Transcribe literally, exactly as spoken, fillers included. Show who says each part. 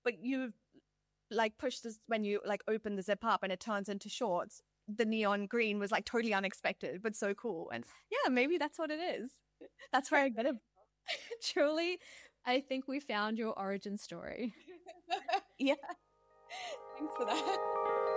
Speaker 1: but you like push this when you like open the zip up and it turns into shorts. The neon green was like totally unexpected, but so cool. And yeah, maybe that's what it is. That's where I get it.
Speaker 2: Truly, I think we found your origin story.
Speaker 1: Yeah. Thanks for that.